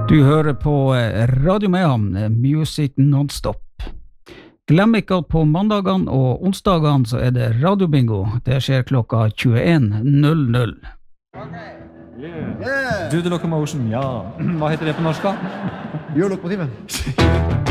Du hører på Radio Mehamn, Music Non-Stop. Glem ikke at på mandagene og onsdagene så det radiobingo. Det skjer klokka 21:00. Okay. Yeah. Do the locomotion, ja. Hva heter det på norsk da? Gjør lokomotivet.